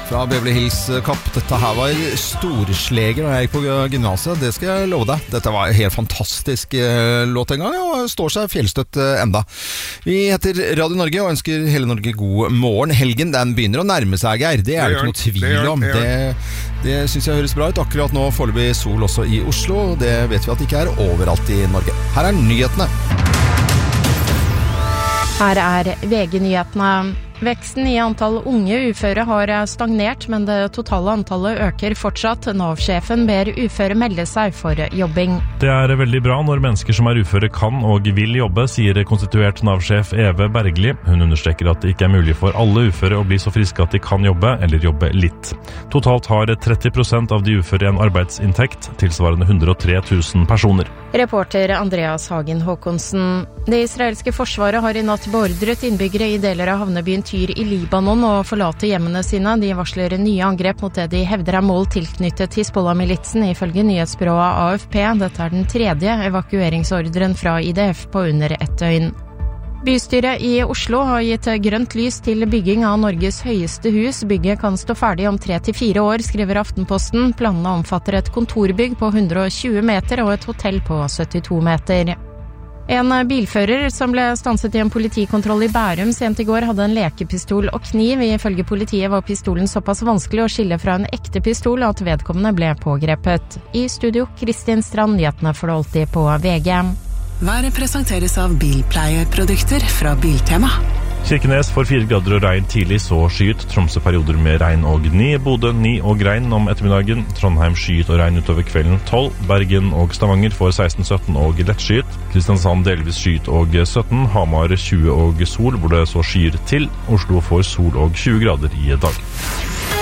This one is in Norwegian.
Fra Beverly Hills Cop. Dette her var storsleger når jeg gikk på gymnaset, det skal jeg love deg. Dette var en helt fantastisk låt en gang, og står seg fjellstøtt enda. Vi heter Radio Norge og ønsker hele Norge god morgen. Helgen, den begynner å nærme seg, Geir. Det er det ikke noe tvil om. Det synes jeg høres bra ut. Akkurat nå foreløpig sol også i Oslo, og det vet vi at det ikke er overalt i Norge. Her er nyhetene. Her er VG-nyhetene. Veksten i antall unge uføre har stagnert, men det totale antallet øker fortsatt. Nav-sjefen ber uføre melde seg for jobbing. Det er veldig bra når mennesker som er uføre kan og vil jobbe, sier konstituert Nav-sjef Eve Bergli. Hun understreker at det ikke er mulig for alle uføre å bli så friske at de kan jobbe, eller jobbe litt. Totalt har 30% av de uføre en arbeidsinntekt, tilsvarende 103 000 personer. Reporter Andreas Hagen Håkonsen. Det israelske forsvaret har i natt beordret innbyggere i deler av havnebyen Tyr i Libanon å forlate hjemmene sine. De varsler nye angrep mot det de hevder er mål tilknyttet Hizbollah-militsen, ifølge nyhetsbyrået AFP. Dette er den 3. evakueringsordren fra IDF på under ett døgn. Bystyret i Oslo har gitt grønt lys til bygging av Norges høyeste hus. Bygget kan stå ferdig om 3 til 4 år, skriver Aftenposten. Planene omfatter et kontorbygg på 120 meter og et hotell på 72 meter. En bilfører som ble stanset i en politikontroll i Bærum sent i går hadde en lekepistol og kniv. Ifølge politiet var pistolen såpass vanskelig å skille fra en ekte pistol at vedkommende ble pågrepet. I studio, Kristin Strand, nyhetene for alltid på VG. Været presenteres av bilpleieprodukter fra Biltema. Kirkenes får 4 grader og regn tidlig, så skyet. Tromsø perioder med regn og 9. Bodø 9 og regn om ettermiddagen. Trondheim skyet og regn utover kvelden 12. Bergen og Stavanger får 16-17 og lettskyet. Kristiansand delvis skyet og 17. Hamar 20 og sol, hvor det så skyer til. Oslo får sol og 20 grader i dag.